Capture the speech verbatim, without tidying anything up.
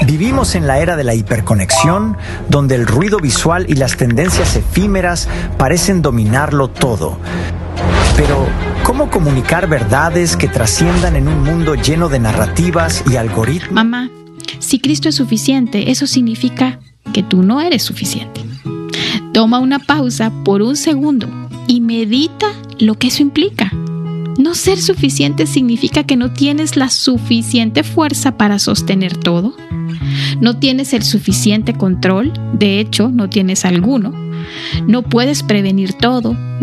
Vivimos en la era de la hiperconexión, donde el ruido visual y las tendencias efímeras parecen dominarlo todo. Pero, ¿cómo comunicar verdades que trasciendan en un mundo lleno de narrativas y algoritmos? Mamá, si Cristo es suficiente, eso significa que tú no eres suficiente. Toma una pausa por un segundo y medita lo que eso implica. No ser suficiente significa que no tienes la suficiente fuerza para sostener todo. No tienes el suficiente control, de hecho, no tienes alguno. No puedes prevenir todo.